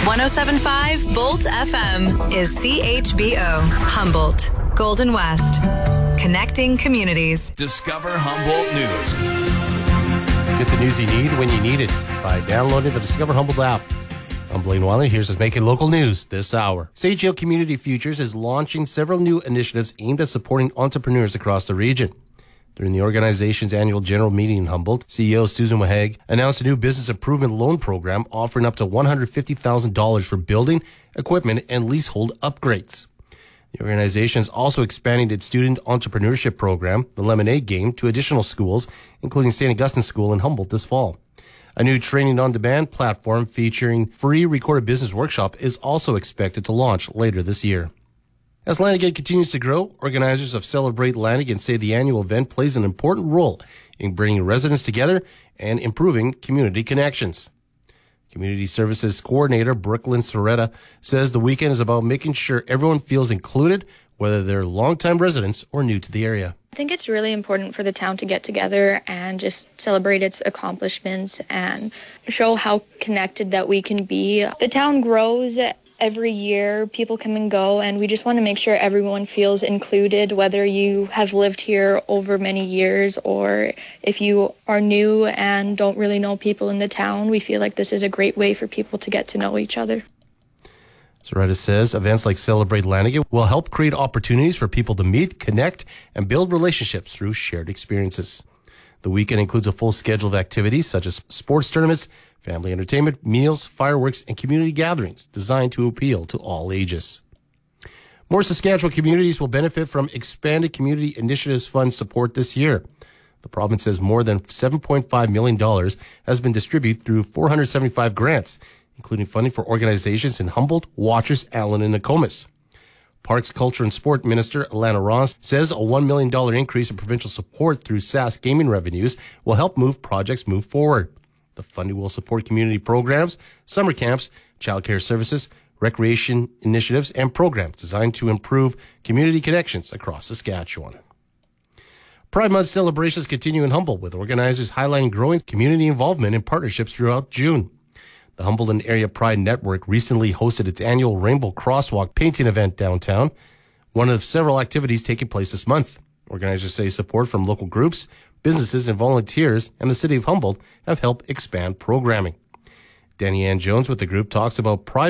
107.5 Bolt FM is CHBO, Humboldt, Golden West. Connecting communities. Discover Humboldt News. Get the news you need when you need it by downloading the Discover Humboldt app. I'm Blaine Wiley. Here's what's making local news this hour. Sage Hill Community Futures is launching several new initiatives aimed at supporting entrepreneurs across the region. During the organization's annual general meeting in Humboldt, CEO Susan Waheg announced a new business improvement loan program offering up to $150,000 for building, equipment, and leasehold upgrades. The organization is also expanding its student entrepreneurship program, the Lemonade Game, to additional schools, including St. Augustine School in Humboldt this fall. A new training-on-demand platform featuring free recorded business workshop is also expected to launch later this year. As Lanigan continues to grow, organizers of Celebrate Lanigan say the annual event plays an important role in bringing residents together and improving community connections. Community Services Coordinator Brooklyn Soretta says the weekend is about making sure everyone feels included, whether they're longtime residents or new to the area. I think it's really important for the town to get together and just celebrate its accomplishments and show how connected that we can be. The town grows every year, people come and go, and we just want to make sure everyone feels included, whether you have lived here over many years or if you are new and don't really know people in the town. We feel like this is a great way for people to get to know each other. Soretta says events like Celebrate Lanigan will help create opportunities for people to meet, connect, and build relationships through shared experiences. The weekend includes a full schedule of activities such as sports tournaments, family entertainment, meals, fireworks, and community gatherings designed to appeal to all ages. More Saskatchewan communities will benefit from expanded Community Initiatives Fund support this year. The province says more than $7.5 million has been distributed through 475 grants, including funding for organizations in Humboldt, Watrous, Allen, and Nokomis. Parks, Culture, and Sport Minister Alana Ross says a $1 million increase in provincial support through SAS gaming revenues will help projects move forward. The funding will support community programs, summer camps, childcare services, recreation initiatives, and programs designed to improve community connections across Saskatchewan. Pride Month celebrations continue in Humboldt, with organizers highlighting growing community involvement and partnerships throughout June. The Humboldt and Area Pride Network recently hosted its annual Rainbow Crosswalk painting event downtown, one of several activities taking place this month. Organizers say support from local groups, businesses, and volunteers and the city of Humboldt have helped expand programming. Danny Ann Jones with the group talks about Pride